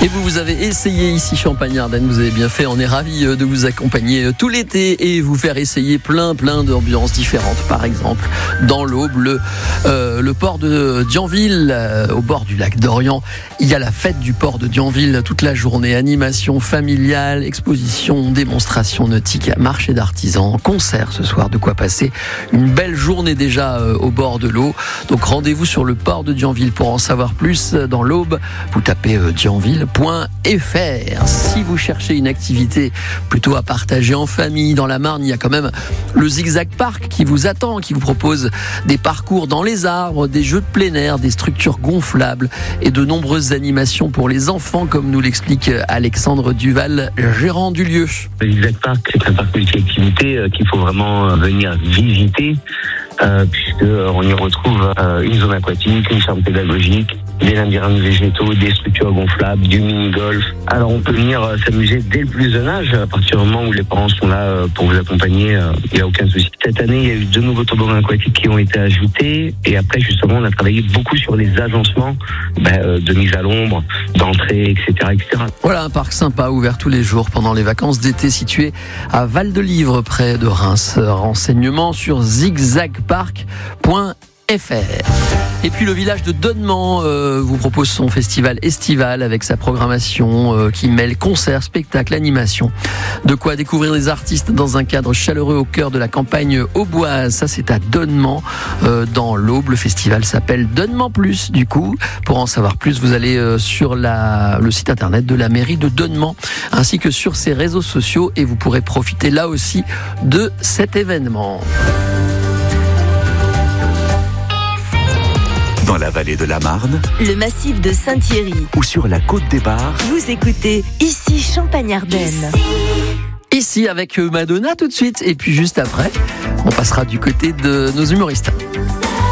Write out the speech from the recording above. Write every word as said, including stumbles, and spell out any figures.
Et vous, vous avez essayé ici Champagne-Ardenne, vous avez bien fait, on est ravis de vous accompagner tout l'été et vous faire essayer plein plein d'ambiances différentes. Par exemple, dans l'Aube, le, euh, le port de Dianville, euh, au bord du lac d'Orient, il y a la fête du port de Dianville toute la journée, animation familiale, exposition, démonstration nautique, marché d'artisans, concert ce soir, de quoi passer une belle journée déjà euh, au bord de l'eau. Donc rendez-vous sur le port de Dianville pour en savoir plus. Dans l'Aube, vous tapez euh, dianville point f r. Si vous cherchez une activité plutôt à partager en famille, dans la Marne, il y a quand même le Zigzag Park qui vous attend, qui vous propose des parcours dans les arbres, des jeux de plein air, des structures gonflables et de nombreuses animations pour les enfants, comme nous l'explique Alexandre Duval, gérant du lieu. Le Zigzag Park, c'est un parc multi-activités euh, qu'il faut vraiment euh, venir visiter. Euh, puisque euh, on y retrouve euh, une zone aquatique, une ferme pédagogique, des labyrinthes végétaux, des structures gonflables, du mini-golf. Alors on peut venir euh, s'amuser dès le plus jeune âge, à partir du moment où les parents sont là euh, pour vous accompagner, il euh, n'y a aucun souci. Cette année, il y a eu deux nouveaux toboggans aquatiques qui ont été ajoutés, et après justement on a travaillé beaucoup sur les agencements bah, euh, de mise à l'ombre, d'entrée, et cetera, et cetera. Voilà un parc sympa, ouvert tous les jours pendant les vacances d'été, situé à Val-de-Livre, près de Reims. Renseignements sur zigzag park point f r. Et puis le village de Donnement euh, vous propose son festival estival avec sa programmation euh, qui mêle concerts, spectacles, animations. De quoi découvrir des artistes dans un cadre chaleureux au cœur de la campagne auboise. Ça, c'est à Donnement, euh, dans l'Aube. Le festival s'appelle Donnement Plus. Du coup, pour en savoir plus, vous allez euh, sur la, le site internet de la mairie de Donnement, ainsi que sur ses réseaux sociaux, et vous pourrez profiter là aussi de cet événement. Dans la vallée de la Marne, le massif de Saint-Thierry ou sur la côte des Bars, vous écoutez ici Champagne-Ardenne. Ici avec Madonna tout de suite, et puis juste après, on passera du côté de nos humoristes.